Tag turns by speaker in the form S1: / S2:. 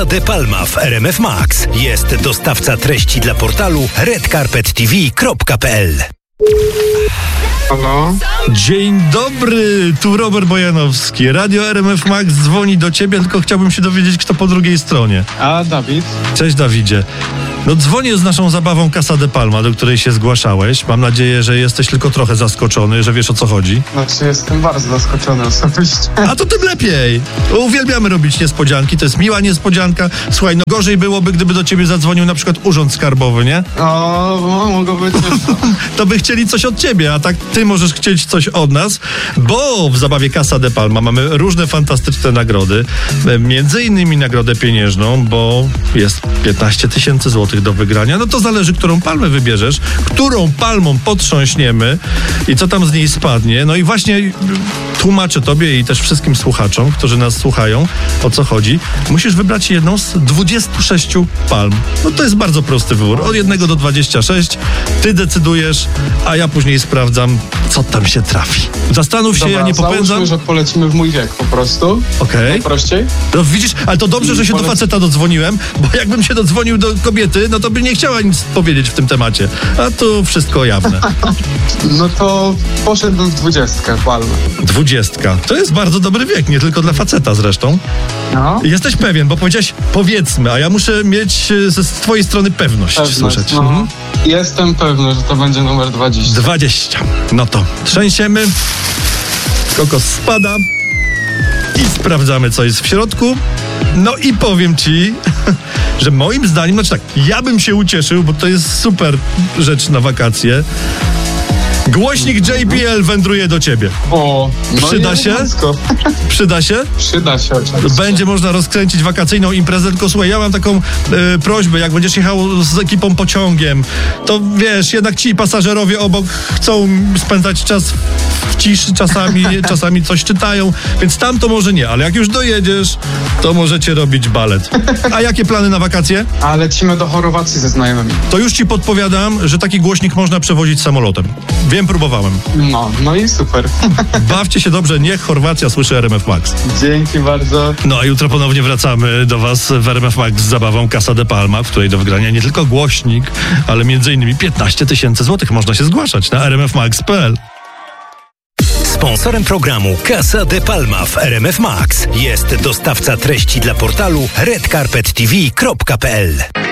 S1: De Palma w RMF Max. Jest dostawca treści dla portalu redcarpettv.pl.
S2: Halo?
S3: Dzień dobry, tu Robert Bojanowski. Radio RMF Max dzwoni do ciebie, tylko chciałbym się dowiedzieć, kto po drugiej stronie.
S2: A, Dawid?
S3: Cześć, Dawidzie. No dzwonię z naszą zabawą Casa de Palma, do której się zgłaszałeś. Mam nadzieję, że jesteś tylko trochę zaskoczony, że wiesz, o co chodzi.
S2: Znaczy, jestem bardzo zaskoczony osobiście.
S3: A to tym lepiej. Uwielbiamy robić niespodzianki, to jest miła niespodzianka. Słuchaj, no gorzej byłoby, gdyby do ciebie zadzwonił na przykład Urząd Skarbowy, nie?
S2: O, mogło być
S3: To by chcieli coś od ciebie, a tak ty możesz chcieć coś od nas, bo w zabawie Casa de Palma mamy różne fantastyczne nagrody, między innymi nagrodę pieniężną, bo jest 15 000 złotych do wygrania. No to zależy, którą palmę wybierzesz, którą palmą potrząśniemy i co tam z niej spadnie. No i właśnie tłumaczę tobie i też wszystkim słuchaczom, którzy nas słuchają, o co chodzi. Musisz wybrać jedną z 26 palm. No to jest bardzo prosty wybór. Od 1 do 26 ty decydujesz, a ja później sprawdzam, co tam się trafi. Zastanów się, ja nie popędzam.
S2: Załóżmy, że polecimy w mój wiek po prostu.
S3: Okej.
S2: Najprościej.
S3: No widzisz, ale to dobrze, że się do faceta dodzwoniłem, bo jakbym się dodzwonił do kobiety, no to by nie chciała nic powiedzieć w tym temacie. A tu wszystko jawne.
S2: No to poszedłbym w 20 palmę.
S3: 20. To jest bardzo dobry wiek, nie tylko dla faceta zresztą.
S2: No.
S3: Jesteś pewien, bo powiedziałeś powiedzmy, a ja muszę mieć z twojej strony pewność słyszeć.
S2: No. Jestem pewny, że to będzie numer 20.
S3: 20. No to trzęsiemy. Kokos spada. I sprawdzamy, co jest w środku. No i powiem ci, że moim zdaniem, znaczy tak, ja bym się ucieszył, bo to jest super rzecz na wakacje. Głośnik JBL wędruje do ciebie.
S2: O, no
S3: Przyda się? Przyda się?
S2: Przyda się oczywiście.
S3: Będzie można rozkręcić wakacyjną imprezę, tylko słuchaj, ja mam taką prośbę, jak będziesz jechał z ekipą pociągiem, to wiesz, jednak ci pasażerowie obok chcą spędzać czas w ciszy czasami coś czytają, więc tam to może nie, ale jak już dojedziesz, to możecie robić balet. A jakie plany na wakacje?
S2: A lecimy do Chorwacji ze znajomymi.
S3: To już ci podpowiadam, że taki głośnik można przewozić samolotem. Wiem, próbowałem.
S2: No i super.
S3: Bawcie się dobrze, niech Chorwacja słyszy RMF Max.
S2: Dzięki bardzo.
S3: No a jutro ponownie wracamy do was w RMF Max z zabawą Casa de Palma, w której do wygrania nie tylko głośnik, ale między innymi 15 000 złotych. Można się zgłaszać na rmfmax.pl.
S1: Sponsorem programu Casa de Palma w RMF Max jest dostawca treści dla portalu redcarpettv.pl.